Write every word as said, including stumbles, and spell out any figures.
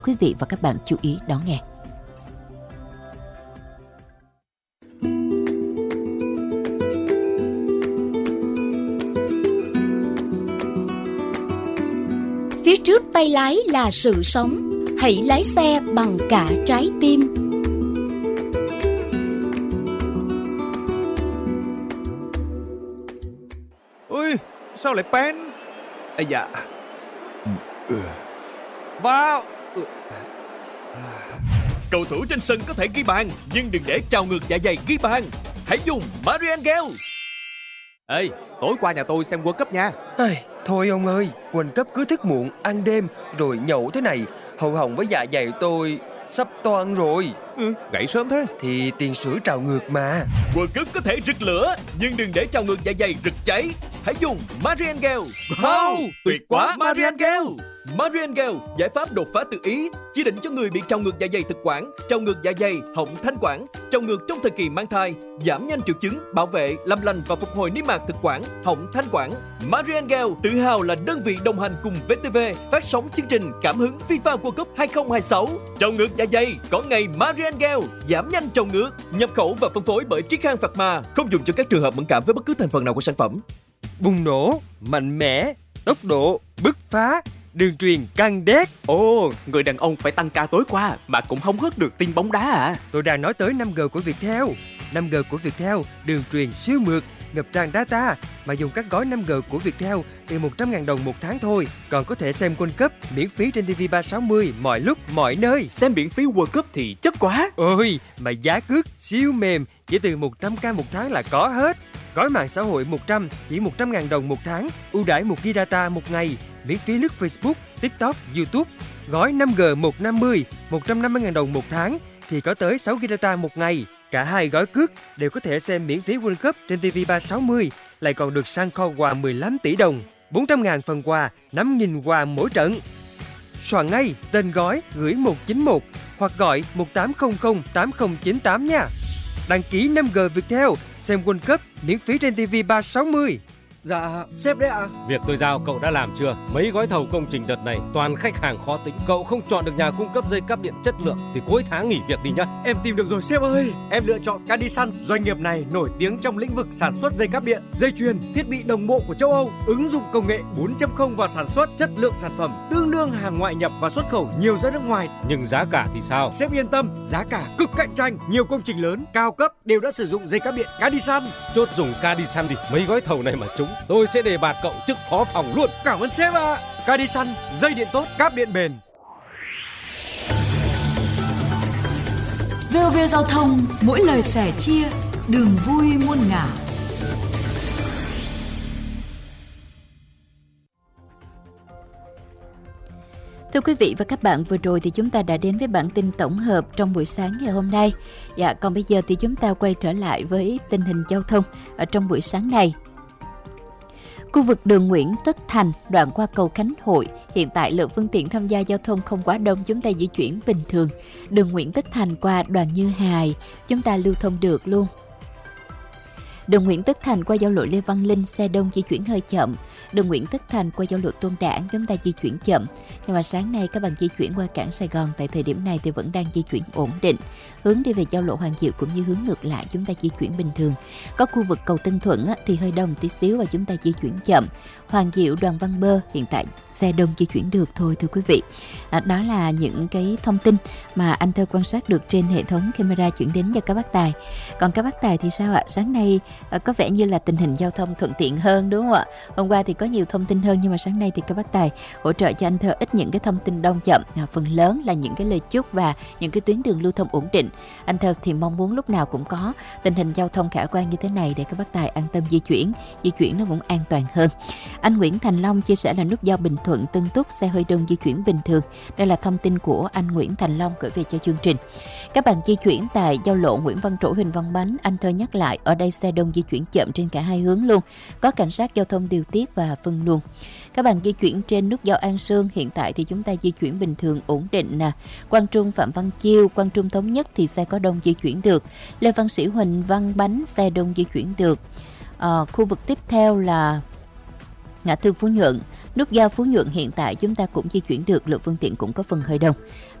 Quý vị và các bạn chú ý đón nghe. Phía trước tay lái là sự sống, hãy lái xe bằng cả trái tim. Ui, sao lại pen? Ây da. Vào. Cầu thủ trên sân có thể ghi bàn, nhưng đừng để trào ngược dạ dày ghi bàn. Hãy dùng Marian Gel. Ê, tối qua nhà tôi xem World Cup nha. Ai, thôi ông ơi, World Cup cứ thức muộn, ăn đêm, rồi nhậu thế này, hậu hỏng với dạ dày tôi sắp toang rồi. Ừ, gãy sớm thế. Thì tiền sử trào ngược mà. World Cup có thể rực lửa, nhưng đừng để trào ngược dạ dày rực cháy. Hãy dùng Marian Gel. Wow, tuyệt quá Marian Gel. Marian Gel, giải pháp đột phá từ Ý, chỉ định cho người bị trào ngược dạ dày thực quản, trào ngược dạ dày, họng thanh quản, trào ngược trong thời kỳ mang thai, giảm nhanh triệu chứng, bảo vệ, làm lành và phục hồi niêm mạc thực quản, họng thanh quản. Marian Gel tự hào là đơn vị đồng hành cùng vê tê vê phát sóng chương trình Cảm hứng FIFA World Cup hai không hai sáu. Trào ngược dạ dày có ngày Marian Gel, giảm nhanh trào ngược, nhập khẩu và phân phối bởi Triết Khang Pharma, không dùng cho các trường hợp mẫn cảm với bất cứ thành phần nào của sản phẩm. Bùng nổ, mạnh mẽ, tốc độ, bứt phá, đường truyền căng đét. Ồ, người đàn ông phải tăng ca tối qua mà cũng không hớt được tin bóng đá à? Tôi đang nói tới năm G của Viettel. năm G của Viettel, đường truyền siêu mượt, ngập tràn data, mà dùng các gói năm G của Viettel từ một trăm nghìn đồng một tháng thôi. Còn có thể xem World Cup miễn phí trên ti vi ba sáu mươi mọi lúc, mọi nơi. Xem miễn phí World Cup thì chất quá. Ôi, mà giá cước siêu mềm, chỉ từ một trăm k một tháng là có hết. Gói mạng xã hội một trăm chỉ một trăm nghìn đồng một tháng, ưu đãi một gi ga bai data một ngày, miễn phí lướt Facebook, TikTok, YouTube. Gói năm G một trăm năm mươi, một trăm năm mươi nghìn đồng một tháng thì có tới sáu gi ga bai data một ngày. Cả hai gói cước đều có thể xem miễn phí World Cup trên ti vi ba sáu mươi, lại còn được sang kho quà mười lăm tỷ đồng, bốn trăm nghìn phần quà, năm nghìn quà mỗi trận. Soạn ngay tên gói gửi một chín một hoặc gọi một tám không không tám không chín tám nha. Đăng ký năm G Viettel, xem World Cup miễn phí trên ti vi ba sáu mươi. Dạ, sếp đấy ạ. À? Việc tôi giao cậu đã làm chưa? Mấy gói thầu công trình đợt này toàn khách hàng khó tính. Cậu không chọn được nhà cung cấp dây cáp điện chất lượng thì cuối tháng nghỉ việc đi nhá. Em tìm được rồi sếp ơi. Em lựa chọn Cadisan. Doanh nghiệp này nổi tiếng trong lĩnh vực sản xuất dây cáp điện, dây chuyền, thiết bị đồng bộ của châu Âu, ứng dụng công nghệ bốn chấm không vào sản xuất, chất lượng sản phẩm tương đương hàng ngoại nhập và xuất khẩu nhiều ra nước ngoài. Nhưng giá cả thì sao? Sếp yên tâm, giá cả cực cạnh tranh. Nhiều công trình lớn, cao cấp đều đã sử dụng dây cáp điện Cadisan. Chốt dùng Cadisan đi. Mấy gói thầu này mà trúng, tôi sẽ đề bạt cậu chức phó phòng luôn. Cảm ơn sếp ạ. À. Cadisan, dây điện tốt, cáp điện bền. vê o vê Giao thông, mỗi lời sẻ chia, đường vui muôn ngả. Thưa quý vị và các bạn, vừa rồi thì chúng ta đã đến với bản tin tổng hợp trong buổi sáng ngày hôm nay. Dạ, còn bây giờ thì chúng ta quay trở lại với tình hình giao thông ở trong buổi sáng này. Khu vực đường Nguyễn Tất Thành, đoạn qua cầu Khánh Hội, hiện tại lượng phương tiện tham gia giao thông không quá đông, chúng ta di chuyển bình thường. Đường Nguyễn Tất Thành qua Đoàn Như Hài, chúng ta lưu thông được luôn. Đường Nguyễn Tất Thành qua giao lộ Lê Văn Linh, xe đông di chuyển hơi chậm. Đường Nguyễn Tất Thành qua giao lộ Tôn Đản, chúng ta di chuyển chậm. Nhưng mà sáng nay các bạn di chuyển qua cảng Sài Gòn tại thời điểm này thì vẫn đang di chuyển ổn định. Hướng đi về giao lộ Hoàng Diệu cũng như hướng ngược lại chúng ta di chuyển bình thường. Có khu vực cầu Tân Thuận á, thì hơi đông tí xíu và chúng ta di chuyển chậm. Hoàng Diệu, Đoàn Văn Bơ hiện tại xe đông di chuyển được thôi thưa quý vị. À, đó là những cái thông tin mà anh Thơ quan sát được trên hệ thống camera chuyển đến cho các bác tài. Còn các bác tài thì sao ạ? Sáng nay à, có vẻ như là tình hình giao thông thuận tiện hơn đúng không ạ? Hôm qua thì có nhiều thông tin hơn, nhưng mà sáng nay thì các bác tài hỗ trợ cho anh Thơ ít những cái thông tin đông chậm, à, phần lớn là những cái lời chúc và những cái tuyến đường lưu thông ổn định. Anh Thơ thì mong muốn lúc nào cũng có tình hình giao thông khả quan như thế này để các bác tài an tâm di chuyển, di chuyển nó cũng an toàn hơn. Anh Nguyễn Thành Long chia sẻ là nút giao Bình Thuận Tân Túc xe hơi đông di chuyển bình thường. Đây là thông tin của anh Nguyễn Thành Long gửi về cho chương trình. Các bạn di chuyển tại giao lộ Nguyễn Văn Trỗi, Huỳnh Văn Bánh, anh Thơ nhắc lại ở đây xe đông di chuyển chậm trên cả hai hướng luôn. Có cảnh sát giao thông điều tiết và phân luồng. Các bạn di chuyển trên nút giao An Sương, hiện tại thì chúng ta di chuyển bình thường ổn định nè. Quang Trung Phạm Văn Chiêu, Quang Trung Thống Nhất thì xe có đông di chuyển được. Lê Văn Sĩ Huỳnh Văn Bánh xe đông di chuyển được. À, khu vực tiếp theo là ngã tư Phú Nhuận, Nút giao Phú Nhuận hiện tại chúng ta cũng di chuyển được, lượng phương tiện cũng có phần hơi đông.